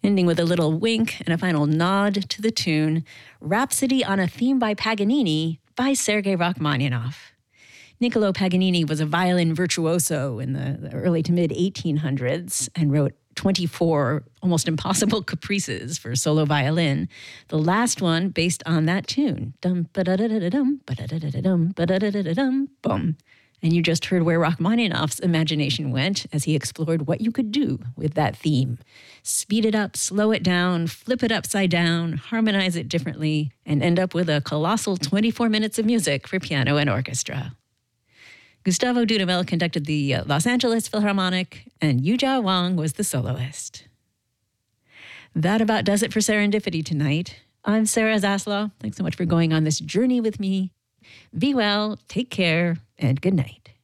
ending with a little wink and a final nod to the tune Rhapsody on a Theme by Paganini by Sergei Rachmaninoff. Niccolo Paganini was a violin virtuoso in the early to mid 1800s and wrote 24 almost impossible caprices for solo violin. The last one based on that tune. Dum ba da da da dum ba da da da dum ba da da da dum bum. And you just heard where Rachmaninoff's imagination went as he explored what you could do with that theme. Speed it up, slow it down, flip it upside down, harmonize it differently, and end up with a colossal 24 minutes of music for piano and orchestra. Gustavo Dudamel conducted the Los Angeles Philharmonic, and Yujia Wang was the soloist. That about does it for Serendipity tonight. I'm Sarah Zaslow. Thanks so much for going on this journey with me. Be well, take care, and good night.